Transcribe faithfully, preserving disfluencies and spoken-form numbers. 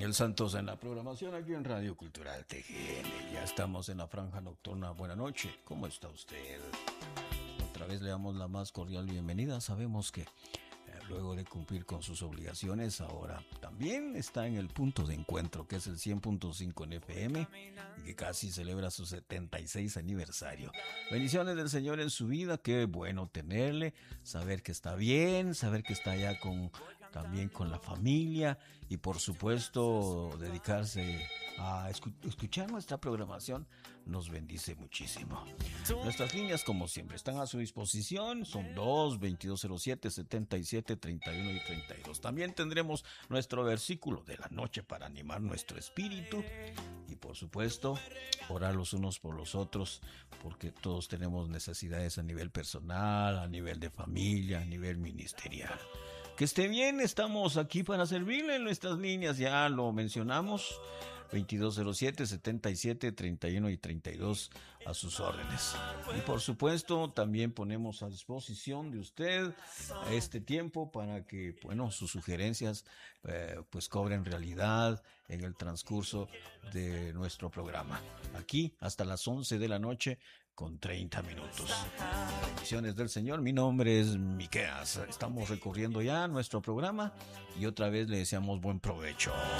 Miguel Santos en la programación aquí en Radio Cultural T G N. Ya estamos en la franja nocturna. Buenas noches, ¿cómo está usted? Otra vez le damos la más cordial bienvenida. Sabemos que eh, luego de cumplir con sus obligaciones, ahora también está en el punto de encuentro, que es el cien punto cinco en F M, y que casi celebra su setenta y seis aniversario. Bendiciones del Señor en su vida, qué bueno tenerle, saber que está bien, saber que está allá con... también con la familia y por supuesto dedicarse a escuchar nuestra programación nos bendice muchísimo. Nuestras líneas como siempre están a su disposición, son dos, veintidós cero siete, setenta y siete, treinta y uno y treinta y dos. También tendremos nuestro versículo de la noche para animar nuestro espíritu y por supuesto orar los unos por los otros, porque todos tenemos necesidades a nivel personal, a nivel de familia, a nivel ministerial. Que esté bien, estamos aquí para servirle en nuestras líneas, ya lo mencionamos, veintidós cero siete, setenta y siete, treinta y uno y treinta y dos a sus órdenes. Y por supuesto también ponemos a disposición de usted este tiempo para que, bueno, sus sugerencias eh, pues cobren realidad en el transcurso de nuestro programa. Aquí hasta las once de la noche con treinta minutos. Bendiciones del Señor, mi nombre es Miqueas. Estamos recorriendo ya nuestro programa y otra vez le deseamos buen provecho.